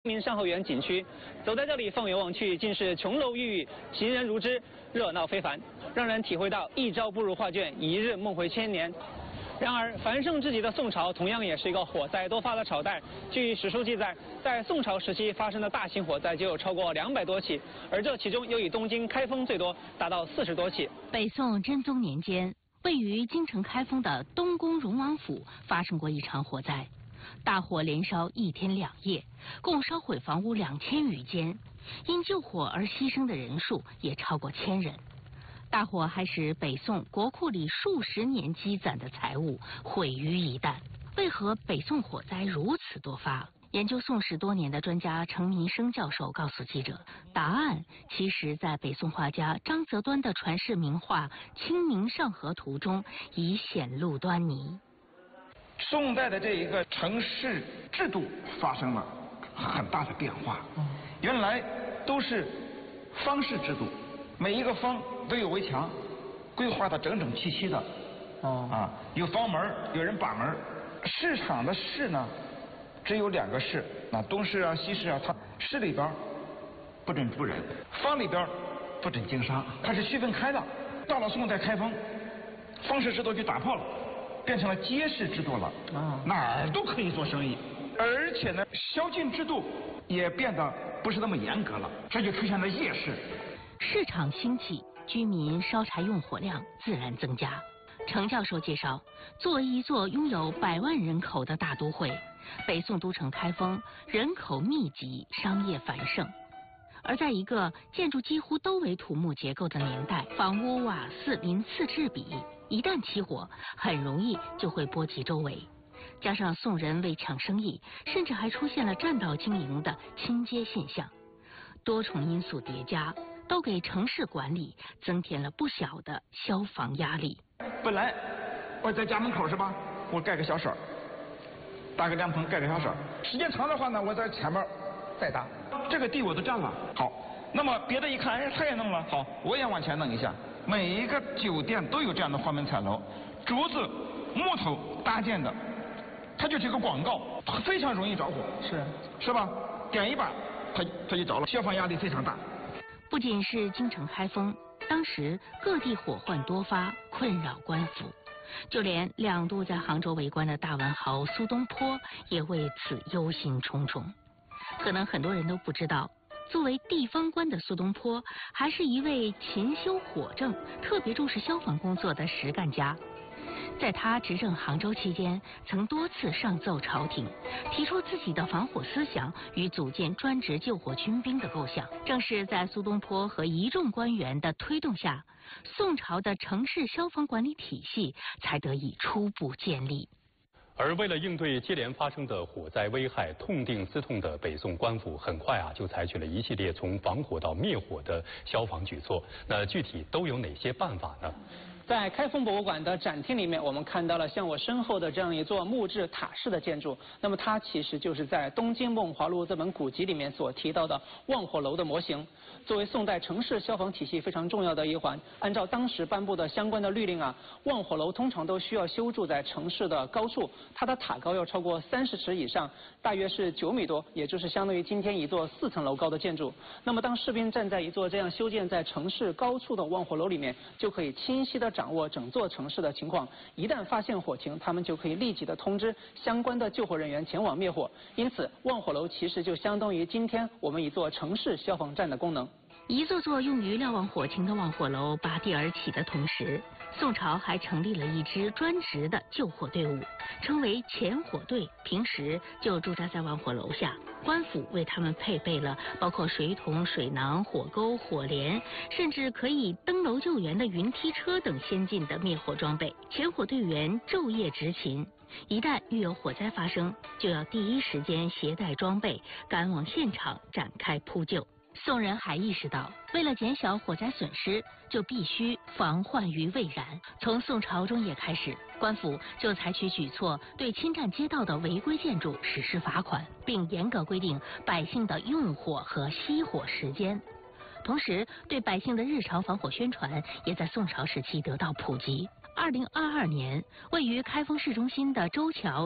明上后园景区，走在这里，放眼望去，尽是琼楼玉宇，行人如织，热闹非凡，让人体会到一朝步入画卷，一日梦回千年。然而，繁盛之极的宋朝同样也是一个火灾多发的朝代。据史书记载，在宋朝时期发生的大型火灾就有超过200多起，而这其中又以东京开封最多，达到40多起。 北宋真宗年间，位于京城开封的东宫荣王府发生过一场火灾。大火连烧1天2夜，共烧毁房屋2000余间，因救火而牺牲的人数也超过1000人。大火还使北宋国库里数十年积攒的财物毁于一旦。为何北宋火灾如此多发？研究宋史多年的专家程民生教授告诉记者，答案其实在北宋画家张择端的传世名画《清明上河图》中已显露端倪。 宋代的这一个城市制度发生了很大的变化。原来都是方式制度，每一个方都有围墙，规划的整整齐齐的。有房门，有人把门。市场的市呢，只有2个市，东市啊、西市啊，它市里边不准住人，坊里边不准经商，它是区分开的。到了宋代开封，方式制度就打破了。变成了街市制度了，哪儿都可以做生意，而且呢，宵禁制度也变得不是那么严格了，这就出现了夜市。 市场兴起，居民烧柴用火量自然增加。程教授介绍，作为一座拥有100万人口的大都会，北宋都城开封人口密集，商业繁盛。而在一个建筑几乎都为土木结构的年代，房屋瓦肆鳞次栉比，一旦起火，很容易就会波及周围。加上宋人为抢生意，甚至还出现了占道经营的亲街现象，多重因素叠加，都给城市管理增添了不小的消防压力。 本来我在家门口是吧，我盖个小舍，搭个凉棚，盖个小舍，时间长的话呢，我在前面再搭，这个地我都占了。好，那么别的一看，哎，他也弄了，好，我也往前弄一下。每一个酒店都有这样的花门彩楼，竹子、木头搭建的，它就是一个广告，非常容易着火，是吧？点一把，它就着了，消防压力非常大。 不仅是京城开封，当时各地火患多发，困扰官府，就连2度在杭州为官的大文豪苏东坡也为此忧心忡忡。可能很多人都不知道，作为地方官的苏东坡，还是一位勤修火政、特别重视消防工作的实干家。在他执政杭州期间，曾多次上奏朝廷，提出自己的防火思想与组建专职救火军兵的构想。正是在苏东坡和一众官员的推动下，宋朝的城市消防管理体系才得以初步建立。 而为了应对接连发生的火灾危害，痛定思痛的北宋官府很快就采取了一系列从防火到灭火的消防举措。那具体都有哪些办法呢？ 在开封博物馆的展厅里面，我们看到了像我身后的这样一座木质塔式的建筑。那么它其实就是在《东京梦华录》这本古籍里面所提到的望火楼的模型。作为宋代城市消防体系非常重要的一环，按照当时颁布的相关的律令望火楼通常都需要修筑在城市的高处，它的塔高要超过30尺以上，大约是9米多，也就是相当于今天一座4层楼高的建筑。那么当士兵站在一座这样修建在城市高处的望火楼里面，就可以清晰的掌握整座城市的情况，一旦发现火情，他们就可以立即的通知相关的救火人员前往灭火。因此，望火楼其实就相当于今天我们一座城市消防站的功能。 一座座用于瞭望火情的望火楼拔地而起的同时，宋朝还成立了一支专职的救火队伍，称为前火队，平时就驻扎在望火楼下。官府为他们配备了包括水桶、水囊、火钩、火镰，甚至可以登楼救援的云梯车等先进的灭火装备。前火队员昼夜执勤，一旦遇有火灾发生，就要第一时间携带装备赶往现场展开扑救。宋人还意识到，为了减小火灾损失，就必须防患于未然。从宋朝中叶开始，官府就采取举措，对侵占街道的违规建筑实施罚款，并严格规定百姓的用火和熄火时间。同时，对百姓的日常防火宣传也在宋朝时期得到普及。2022年，位于开封市中心的周桥